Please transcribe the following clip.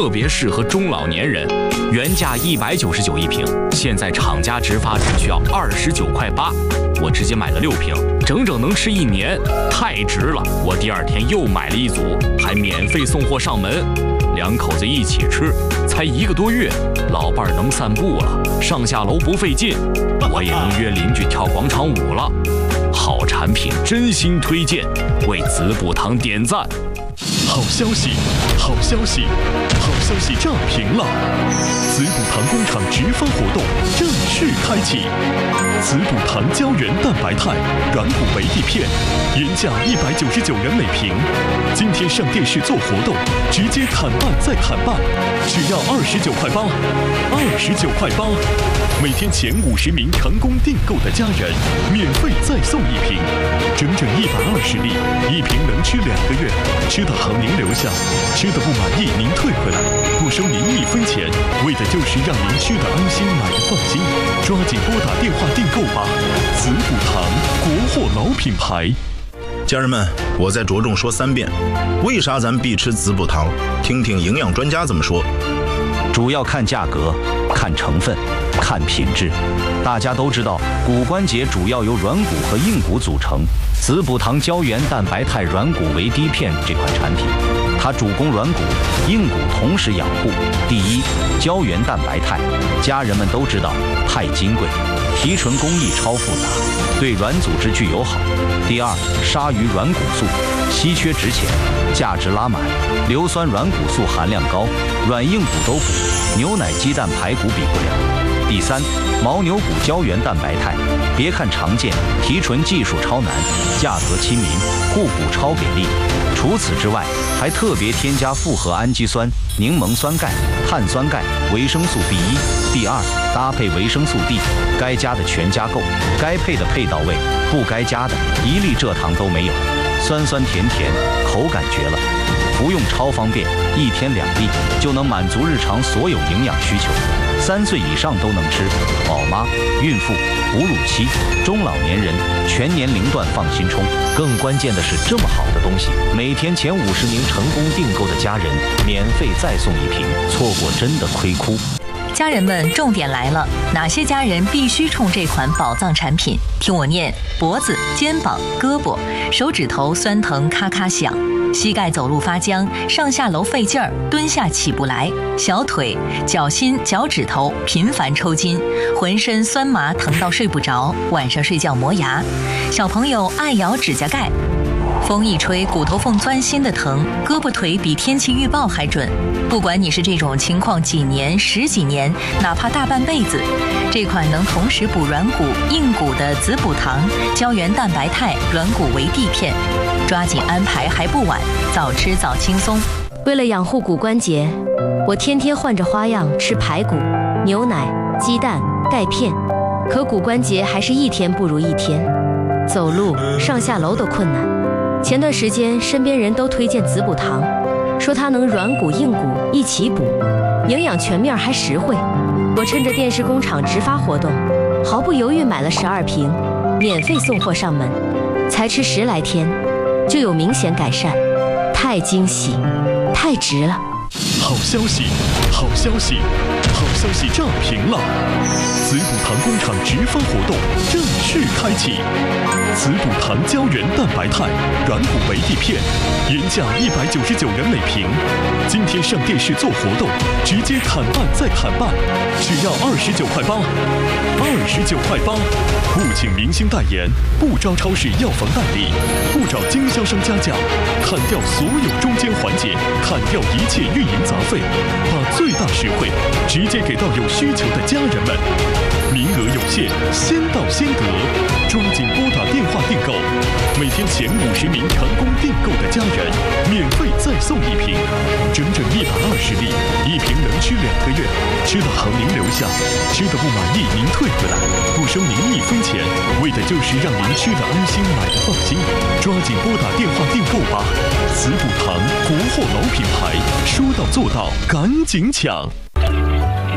特别适合中老年人。原价199一瓶，现在厂家直发只需要29.8块，我直接买了6瓶，整整能吃1年，太值了！我第2天又买了1组，还免费送货上门。2口子一起吃，才1个多月，老伴儿能散步了，上下楼不费劲，我也能约邻居跳广场舞了。好产品，真心推荐，为子补堂点赞。 好消息，好消息，好消息炸屏了！子补堂工厂直发活动正式开启。子补堂胶原蛋白肽软骨维 D 片，原价199元每瓶，今天上电视做活动，直接砍半再砍半，只要29.8块，29.8块。每天前50名成功订购的家人，免费再送1瓶，整整120粒，1瓶能吃2个月，吃的好您留下，吃的不满意您退回来，不收您1分钱，为的就是让您吃的安心，买的放心。抓紧拨打电话订购吧！子补堂，国货老品牌。 家人们，我再着重说3遍，为啥咱必吃子补堂？听听营养专家怎么说。 主要看价格，看成分，看品质。大家都知道，骨关节主要由软骨和硬骨组成。子补堂胶原蛋白肽软骨维 D 片这款产品，它主攻软骨、硬骨同时养护。第一，胶原蛋白肽，家人们都知道太金贵，提纯工艺超复杂，对软组织具友好。第二，鲨鱼软骨素，稀缺值钱，价值拉满，硫酸软骨素含量高，软硬骨都补，牛奶、鸡蛋、排骨比不了。第三，牦牛骨胶原蛋白肽，别看常见，提纯技术超难，价格亲民，互补超给力。除此之外，还特别添加复合氨基酸、柠檬酸钙、碳酸钙、维生素 B1、B2，搭配维生素 D， 该加的全加够，该配的配到位，不该加的1粒蔗糖都没有，酸酸甜甜，口感绝了。服用超方便，1天2粒就能满足日常所有营养需求，3岁以上都能吃，宝妈、孕妇、哺乳期、中老年人全年龄段放心冲。更关键的是，这么好的东西，每天前50名成功订购的家人免费再送1瓶，错过真的亏哭。 家人们，重点来了，哪些家人必须冲这款宝藏产品？听我念：脖子、肩膀、胳膊、手指头酸疼咔咔响，膝盖走路发僵，上下楼费劲儿，蹲下起不来，小腿、脚心、脚趾头频繁抽筋，浑身酸麻疼到睡不着，晚上睡觉磨牙，小朋友爱咬指甲盖，风一吹骨头缝钻心的疼，胳膊腿比天气预报还准。不管你是这种情况几年、10几年，哪怕大半辈子，这款能同时补软骨、硬骨的子补堂胶原蛋白肽软骨维 D 片，抓紧安排还不晚，早吃早轻松。 为了养护骨关节，我天天换着花样吃排骨、牛奶、鸡蛋、钙片，可骨关节还是1天不如1天，走路、上下楼都困难。前段时间身边人都推荐子补堂，说它能软骨硬骨一起补，营养全面还实惠。我趁着电视工厂直发活动，毫不犹豫买了12瓶，免费送货上门，才吃10来天就有明显改善，太惊喜，太值了！ 好消息，好消息，好消息炸屏了！子补堂工厂直发活动正式开启。子补堂胶原蛋白肽软骨维 D 片，原价199元每瓶，今天上电视做活动，直接砍半再砍半，只要29.8块，29.8块。不请明星代言，不招超市药房代理，不找经销商加价，砍掉所有中间环节，砍掉一切运营杂费，把最大实惠直接给到有需求的家人们。名额有限，先到先得，抓紧拨打电话订购。每天前50名成功订购的家人，免费再送1瓶，整整120粒，1瓶能吃2个月，吃的好您留下，吃的不满意您退回来，不收您1分钱，为的就是让您吃的安心，买的放心。抓紧拨打电话订购吧！子补堂，国货老品牌，说到做到，赶紧抢！